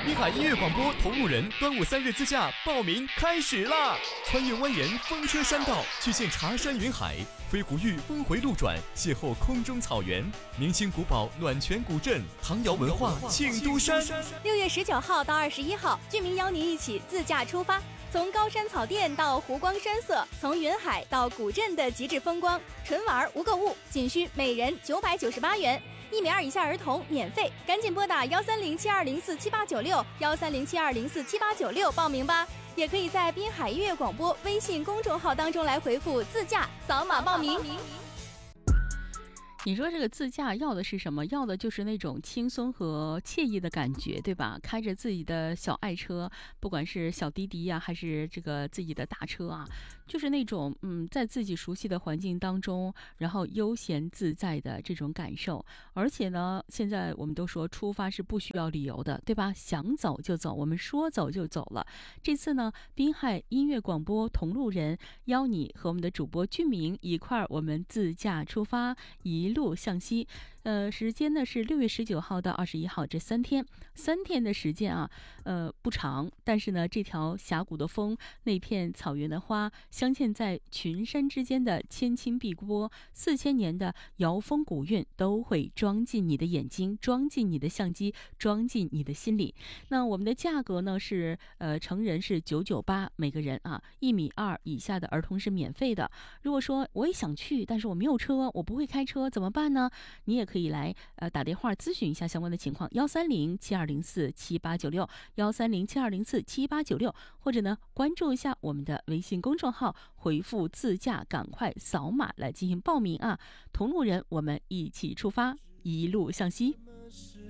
滨海音乐广播同路人端午3日自驾报名开始啦！穿越蜿蜒风车山道，去见茶山云海，飞狐峪峰回路转，邂逅空中草原，明清古堡暖泉古镇，唐窑文化庆都山。 6月19号到21号，俊明邀您一起自驾出发，从高山草甸到湖光山色，从云海到古镇的极致风光，纯玩无购物，仅需每人998元。1米2以下儿童免费，赶紧拨打13072047896，13072047896报名吧。也可以在滨海音乐广播微信公众号当中来回复自驾，扫码报名。 你说这个自驾要的是什么？要的就是那种轻松和惬意的感觉，对吧？开着自己的小爱车，不管是小滴滴呀，还是这个自己的大车啊，就是那种在自己熟悉的环境当中，然后悠闲自在的这种感受。而且呢，现在我们都说出发是不需要理由的，对吧？想走就走，我们说走就走了。这次呢，滨海音乐广播同路人邀你和我们的主播俊明一块儿，我们自驾出发，一路向西。时间呢是6月19号到21号这3天，3天的时间啊，不长，但是呢，这条峡谷的风，那片草原的花，镶嵌在群山之间的千顷碧波，4000年的瑶风古韵，都会装进你的眼睛，装进你的相机，装进你的心里。那我们的价格呢是，成人是998每个人啊，1米2以下的儿童是免费的。如果说我也想去，但是我没有车，我不会开车，怎么办呢？你也可以来打电话咨询一下相关的情况，13072047896，13072047896，或者呢关注一下我们的微信公众号，回复自驾，赶快扫码来进行报名啊！同路人，我们一起出发，一路向西。